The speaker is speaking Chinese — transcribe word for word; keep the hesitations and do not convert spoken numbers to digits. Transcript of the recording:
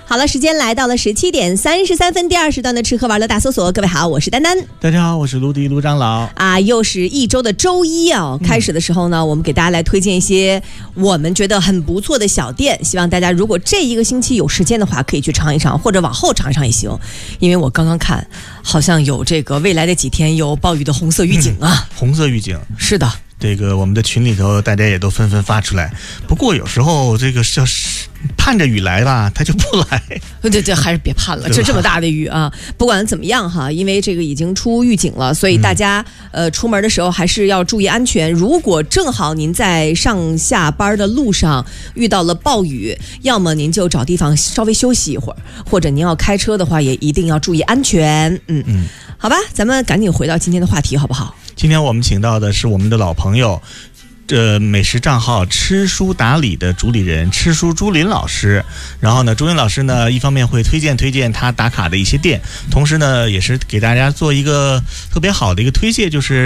好了，时间来到了十七点三十三分，第二时段的吃喝玩乐大搜索。各位好，我是丹丹。 大家好，我是卢迪卢长老。 啊，又是一周的周一啊！开始的时候呢，嗯、我们给大家来推荐一些我们觉得很不错的小店，希望大家如果这一个星期有时间的话，可以去尝一尝，或者往后尝一尝也行。因为我刚刚看，好像有这个未来的几天有暴雨的红色预警啊， 嗯、红色预警是的。 这个我们的群里头，大家也都纷纷发出来。不过有时候这个是盼着雨来吧，它就不来。 对对，还是别盼了，这这么大的雨啊！不管怎么样哈，因为这个已经出预警了，所以大家、嗯、呃出门的时候还是要注意安全。如果正好您在上下班的路上遇到了暴雨，要么您就找地方稍微休息一会儿，或者您要开车的话，也一定要注意安全。嗯嗯，好吧，咱们赶紧回到今天的话题，好不好？ 今天我们请到的是我们的老朋友，这美食账号吃书达理的主理人吃书朱琳老师。然后呢，朱琳老师呢，一方面会推荐推荐他打卡的一些店，同时呢，也是给大家做一个特别好的一个推荐，就是